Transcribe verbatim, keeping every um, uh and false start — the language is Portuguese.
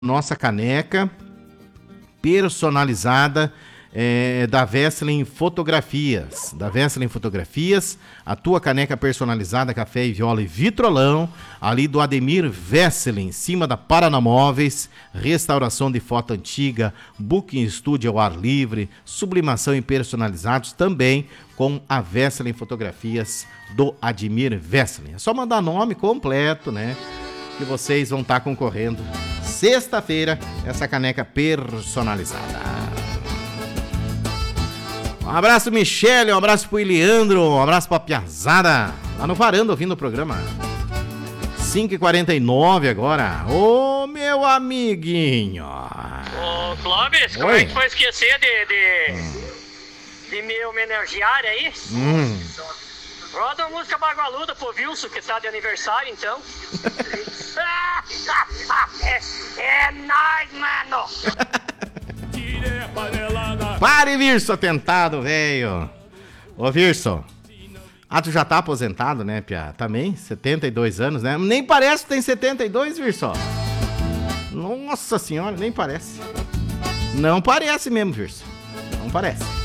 nossa caneca personalizada é, da Vesselin Fotografias. Da Vesselin Fotografias, a tua caneca personalizada, café e viola e vitrolão, ali do Ademir Vesselin, em cima da Paranamóveis, restauração de foto antiga, booking studio ao ar livre, sublimação e personalizados também com a Vesselin Fotografias do Ademir Vesselin. É só mandar nome completo, né? Que vocês vão estar concorrendo sexta-feira essa caneca personalizada. Um abraço, Michele, um abraço pro Iliandro, um abraço pra Piazada, lá no Varanda ouvindo o programa. cinco e quarenta e nove agora. Ô, meu amiguinho. Ô, Clóvis, como é que foi esquecer de, de, hum. de me homenagear aí? Hum. Roda a música Bagualuda pro Wilson, que tá de aniversário, então. é, é nóis, mano! Pare, Virso, atentado, velho. Ô, Virso. Ah, tu já tá aposentado, né, Pia? Também? setenta e dois anos, né? Nem parece que tem setenta e dois, Virso. Nossa senhora, nem parece. Não parece mesmo, Virso. Não parece.